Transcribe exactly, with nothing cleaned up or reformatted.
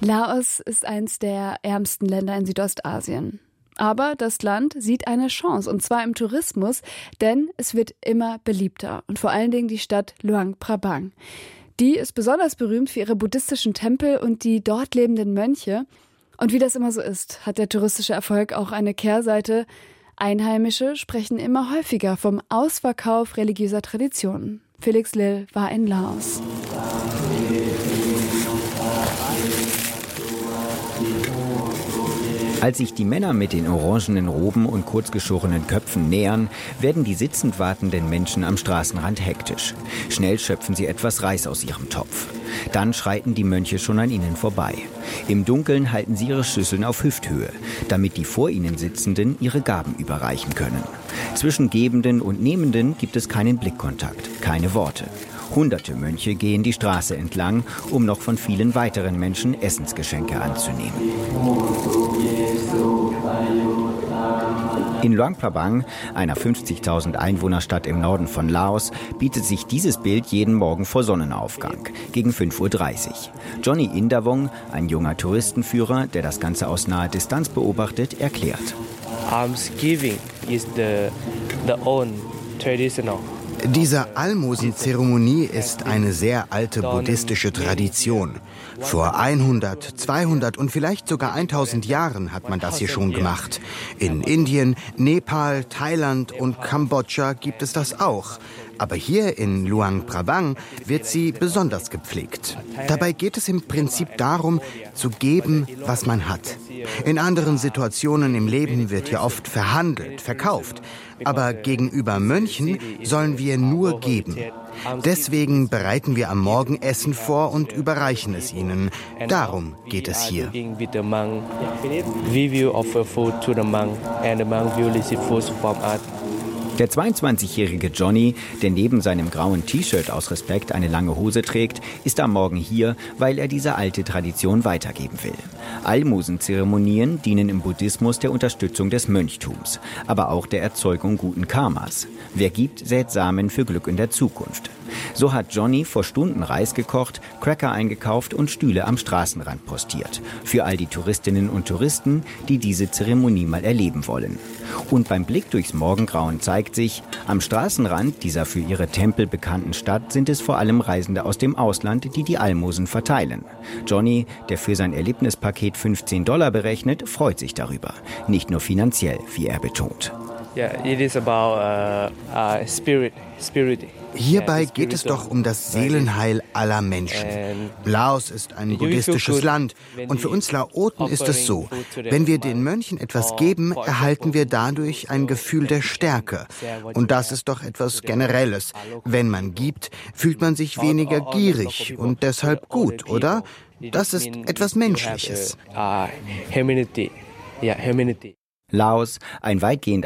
Laos ist eines der ärmsten Länder in Südostasien. Aber das Land sieht eine Chance, und zwar im Tourismus, denn es wird immer beliebter. Und vor allen Dingen die Stadt Luang Prabang. Die ist besonders berühmt für ihre buddhistischen Tempel und die dort lebenden Mönche. Und wie das immer so ist, hat der touristische Erfolg auch eine Kehrseite. Einheimische sprechen immer häufiger vom Ausverkauf religiöser Traditionen. Felix Lill war in Laos. Als sich die Männer mit den orangenen Roben und kurzgeschorenen Köpfen nähern, werden die sitzend wartenden Menschen am Straßenrand hektisch. Schnell schöpfen sie etwas Reis aus ihrem Topf. Dann schreiten die Mönche schon an ihnen vorbei. Im Dunkeln halten sie ihre Schüsseln auf Hüfthöhe, damit die vor ihnen Sitzenden ihre Gaben überreichen können. Zwischen Gebenden und Nehmenden gibt es keinen Blickkontakt, keine Worte. Hunderte Mönche gehen die Straße entlang, um noch von vielen weiteren Menschen Essensgeschenke anzunehmen. In Luang Prabang, einer fünfzigtausend Einwohnerstadt im Norden von Laos, bietet sich dieses Bild jeden Morgen vor Sonnenaufgang, gegen fünf Uhr dreißig. Johnny Indavong, ein junger Touristenführer, der das Ganze aus naher Distanz beobachtet, erklärt. Almsgiving is the, the own traditional. Diese Almosenzeremonie ist eine sehr alte buddhistische Tradition. Vor hundert, zweihundert und vielleicht sogar tausend Jahren hat man das hier schon gemacht. In Indien, Nepal, Thailand und Kambodscha gibt es das auch. Aber hier in Luang Prabang wird sie besonders gepflegt. Dabei geht es im Prinzip darum, zu geben, was man hat. In anderen Situationen im Leben wird hier oft verhandelt, verkauft. Aber gegenüber Mönchen sollen wir nur geben. Deswegen bereiten wir am Morgen Essen vor und überreichen es ihnen. Darum geht es hier. Der zweiundzwanzigjährige Johnny, der neben seinem grauen T-Shirt aus Respekt eine lange Hose trägt, ist am Morgen hier, weil er diese alte Tradition weitergeben will. Almosenzeremonien dienen im Buddhismus der Unterstützung des Mönchtums, aber auch der Erzeugung guten Karmas. Wer gibt, sät Samen für Glück in der Zukunft. So hat Johnny vor Stunden Reis gekocht, Cracker eingekauft und Stühle am Straßenrand postiert. Für all die Touristinnen und Touristen, die diese Zeremonie mal erleben wollen. Und beim Blick durchs Morgengrauen zeigt sich, am Straßenrand dieser für ihre Tempel bekannten Stadt sind es vor allem Reisende aus dem Ausland, die die Almosen verteilen. Johnny, der für sein Erlebnispaket fünfzehn Dollar berechnet, freut sich darüber. Nicht nur finanziell, wie er betont. Yeah, it is about uh, uh, spirit, spirit. Hierbei geht es doch um das Seelenheil aller Menschen. Laos ist ein buddhistisches Land und für uns Laoten ist es so, wenn wir den Mönchen etwas geben, erhalten wir dadurch ein Gefühl der Stärke. Und das ist doch etwas Generelles. Wenn man gibt, fühlt man sich weniger gierig und deshalb gut, oder? Das ist etwas Menschliches. Laos, ein weitgehend